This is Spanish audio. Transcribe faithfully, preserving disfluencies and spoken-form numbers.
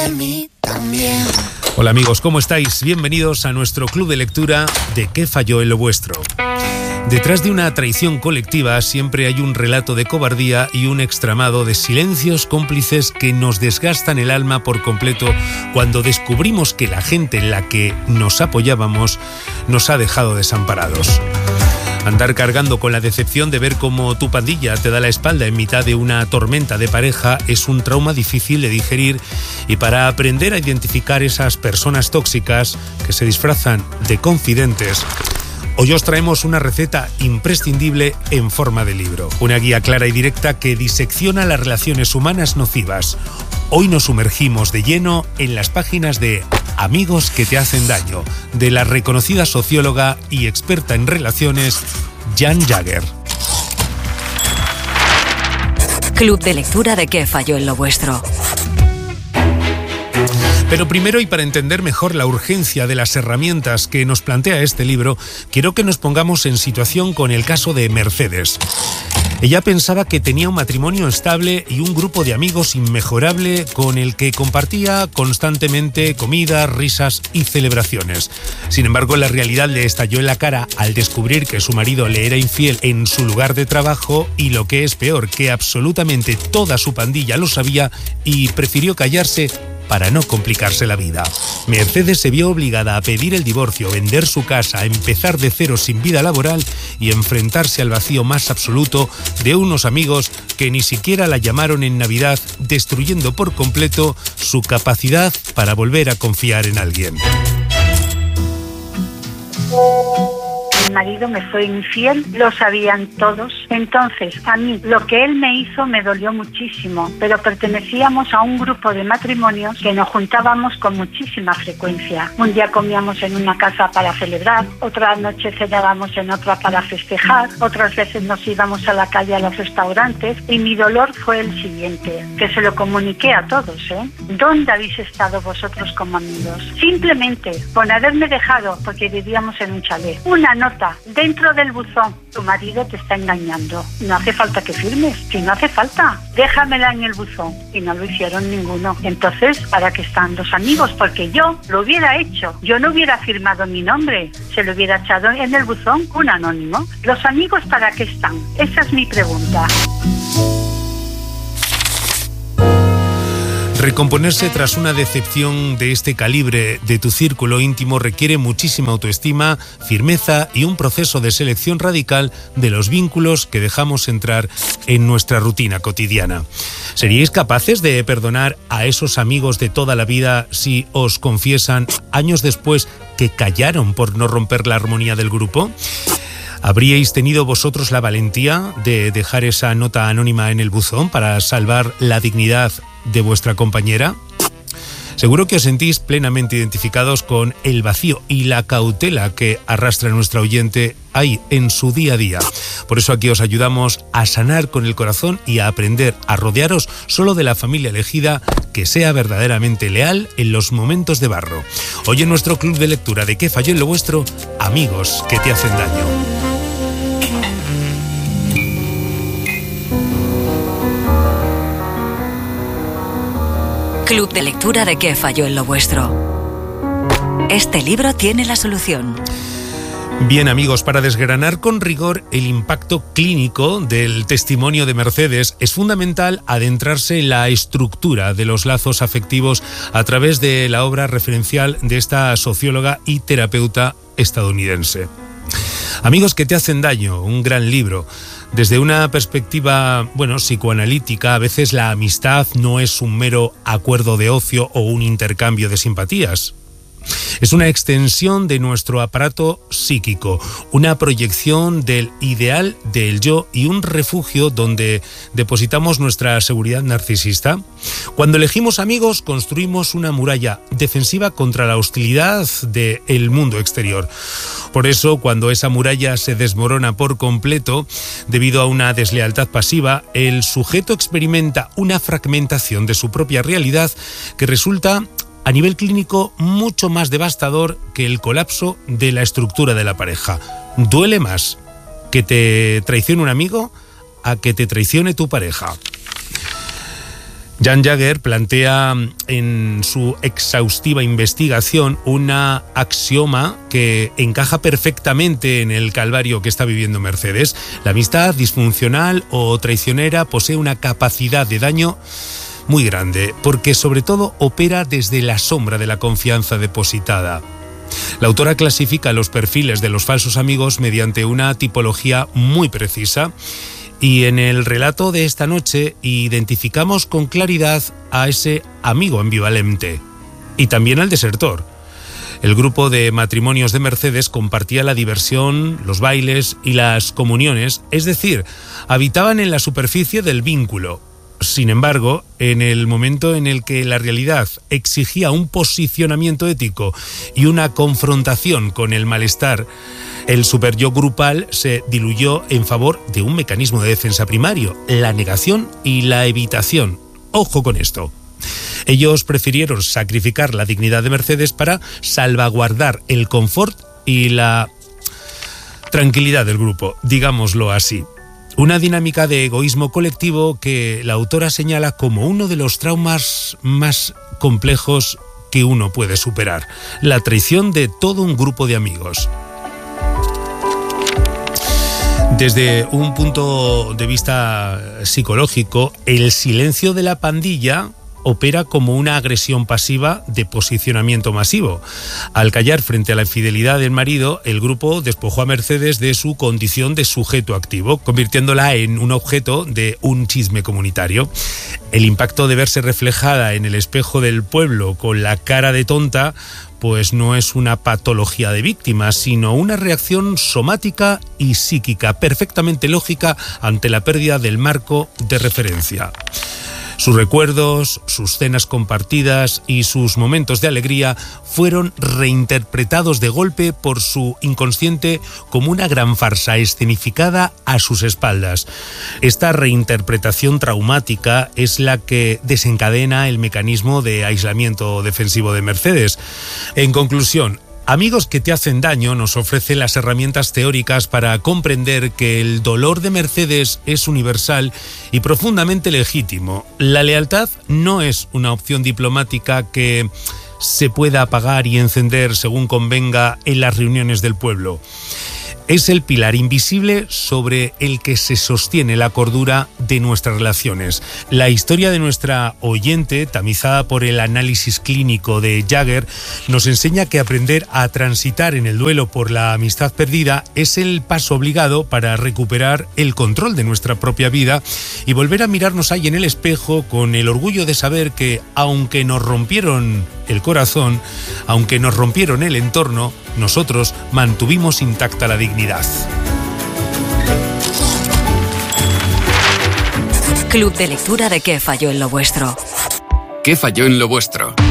de mí también. Hola amigos, ¿cómo estáis? Bienvenidos a nuestro club de lectura de ¿Qué falló en lo vuestro? Detrás de una traición colectiva siempre hay un relato de cobardía y un extramado de silencios cómplices que nos desgastan el alma por completo cuando descubrimos que la gente en la que nos apoyábamos nos ha dejado desamparados. Andar cargando con la decepción de ver cómo tu pandilla te da la espalda en mitad de una tormenta de pareja es un trauma difícil de digerir, y para aprender a identificar esas personas tóxicas que se disfrazan de confidentes, hoy os traemos una receta imprescindible en forma de libro. Una guía clara y directa que disecciona las relaciones humanas nocivas. Hoy nos sumergimos de lleno en las páginas de Amigos que te hacen daño, de la reconocida socióloga y experta en relaciones, Jan Jagger. Club de lectura de ¿Qué falló en lo vuestro? Pero primero, y para entender mejor la urgencia de las herramientas que nos plantea este libro, quiero que nos pongamos en situación con el caso de Mercedes. Ella pensaba que tenía un matrimonio estable y un grupo de amigos inmejorable con el que compartía constantemente comidas, risas y celebraciones. Sin embargo, la realidad le estalló en la cara al descubrir que su marido le era infiel en su lugar de trabajo y, lo que es peor, que absolutamente toda su pandilla lo sabía y prefirió callarse para no complicarse la vida. Mercedes se vio obligada a pedir el divorcio, vender su casa, a empezar de cero sin vida laboral y enfrentarse al vacío más absoluto de unos amigos que ni siquiera la llamaron en Navidad, destruyendo por completo su capacidad para volver a confiar en alguien. Mi marido me fue infiel, lo sabían todos. Entonces, a mí, lo que él me hizo me dolió muchísimo, pero pertenecíamos a un grupo de matrimonios que nos juntábamos con muchísima frecuencia. Un día comíamos en una casa para celebrar, otra noche cenábamos en otra para festejar, otras veces nos íbamos a la calle a los restaurantes, y mi dolor fue el siguiente, que se lo comuniqué a todos, ¿eh? ¿Dónde habéis estado vosotros como amigos? Simplemente, con haberme dejado, porque vivíamos en un chalet, una nota dentro del buzón: tu marido te está engañando, no hace falta que firmes, si no hace falta, déjamela en el buzón. Y no lo hicieron ninguno. Entonces, ¿para qué están los amigos? Porque yo lo hubiera hecho, yo no hubiera firmado mi nombre, se lo hubiera echado en el buzón un anónimo. ¿Los amigos para qué están? Esa es mi pregunta. Recomponerse tras una decepción de este calibre de tu círculo íntimo requiere muchísima autoestima, firmeza y un proceso de selección radical de los vínculos que dejamos entrar en nuestra rutina cotidiana. ¿Seríais capaces de perdonar a esos amigos de toda la vida si os confiesan años después que callaron por no romper la armonía del grupo? ¿Habríais tenido vosotros la valentía de dejar esa nota anónima en el buzón para salvar la dignidad de vuestra compañera? Seguro que os sentís plenamente identificados con el vacío y la cautela que arrastra nuestra oyente ahí en su día a día. Por eso aquí os ayudamos a sanar con el corazón y a aprender a rodearos solo de la familia elegida que sea verdaderamente leal en los momentos de barro. Hoy en nuestro club de lectura de ¿Qué falló en lo vuestro? Amigos que te hacen daño. Club de lectura de ¿Qué falló en lo vuestro? Este libro tiene la solución. Bien amigos, para desgranar con rigor el impacto clínico del testimonio de Mercedes, es fundamental adentrarse en la estructura de los lazos afectivos a través de la obra referencial de esta socióloga y terapeuta estadounidense. Amigos que te hacen daño, un gran libro. Desde una perspectiva, bueno, psicoanalítica, a veces la amistad no es un mero acuerdo de ocio o un intercambio de simpatías. Es una extensión de nuestro aparato psíquico, una proyección del ideal del yo y un refugio donde depositamos nuestra seguridad narcisista. Cuando elegimos amigos, construimos una muralla defensiva contra la hostilidad del mundo exterior. Por eso, cuando esa muralla se desmorona por completo, debido a una deslealtad pasiva, el sujeto experimenta una fragmentación de su propia realidad que resulta a nivel clínico mucho más devastador que el colapso de la estructura de la pareja. Duele más que te traicione un amigo a que te traicione tu pareja. Jan Jagger plantea en su exhaustiva investigación una axioma que encaja perfectamente en el calvario que está viviendo Mercedes. La amistad disfuncional o traicionera posee una capacidad de daño muy grande, porque sobre todo opera desde la sombra de la confianza depositada. La autora clasifica los perfiles de los falsos amigos mediante una tipología muy precisa. Y en el relato de esta noche identificamos con claridad a ese amigo ambivalente y también al desertor. El grupo de matrimonios de Mercedes compartía la diversión, los bailes y las comuniones, es decir, habitaban en la superficie del vínculo. Sin embargo, en el momento en el que la realidad exigía un posicionamiento ético y una confrontación con el malestar, el superyo grupal se diluyó en favor de un mecanismo de defensa primario, la negación y la evitación. Ojo con esto. Ellos prefirieron sacrificar la dignidad de Mercedes para salvaguardar el confort y la tranquilidad del grupo, digámoslo así. Una dinámica de egoísmo colectivo que la autora señala como uno de los traumas más complejos que uno puede superar, la traición de todo un grupo de amigos. Desde un punto de vista psicológico, el silencio de la pandilla opera como una agresión pasiva de posicionamiento masivo. Al callar frente a la infidelidad del marido, el grupo despojó a Mercedes de su condición de sujeto activo, convirtiéndola en un objeto de un chisme comunitario. El impacto de verse reflejada en el espejo del pueblo con la cara de tonta, pues no es una patología de víctima, sino una reacción somática y psíquica perfectamente lógica ante la pérdida del marco de referencia. Sus recuerdos, sus cenas compartidas y sus momentos de alegría fueron reinterpretados de golpe por su inconsciente como una gran farsa escenificada a sus espaldas. Esta reinterpretación traumática es la que desencadena el mecanismo de aislamiento defensivo de Mercedes. En conclusión, Amigos que te hacen daño nos ofrece las herramientas teóricas para comprender que el dolor de Mercedes es universal y profundamente legítimo. La lealtad no es una opción diplomática que se pueda apagar y encender según convenga en las reuniones del pueblo. Es el pilar invisible sobre el que se sostiene la cordura de nuestras relaciones. La historia de nuestra oyente, tamizada por el análisis clínico de Jagger, nos enseña que aprender a transitar en el duelo por la amistad perdida es el paso obligado para recuperar el control de nuestra propia vida y volver a mirarnos ahí en el espejo con el orgullo de saber que, aunque nos rompieron el corazón, aunque nos rompieron el entorno, nosotros mantuvimos intacta la dignidad. Club de lectura de ¿Qué falló en lo vuestro? ¿Qué falló en lo vuestro?